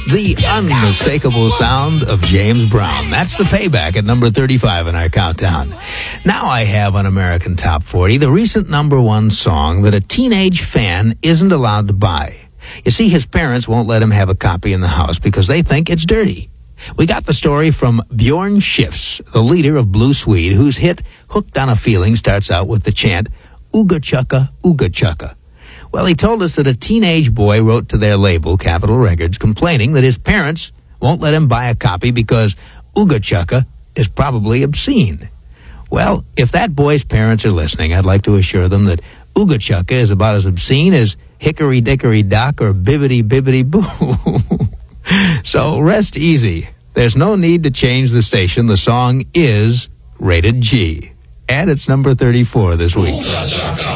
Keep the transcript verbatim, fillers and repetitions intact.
The unmistakable sound of James Brown. That's the payback at number thirty-five in our countdown. Now I have on American Top forty the recent number one song that a teenage fan isn't allowed to buy. You see, his parents won't let him have a copy in the house because they think it's dirty. We got the story from Bjorn Skifs, the leader of Blue Swede, whose hit Hooked on a Feeling starts out with the chant, Ooga Chukka, Ooga Chukka. Well, he told us that a teenage boy wrote to their label, Capitol Records, complaining that his parents won't let him buy a copy because Ooga Chukka is probably obscene. Well, if that boy's parents are listening, I'd like to assure them that Ooga Chukka is about as obscene as Hickory Dickory Dock or Bibbidi Bibbidi Boo. So rest easy. There's no need to change the station. The song is rated G. And it's number thirty-four this week.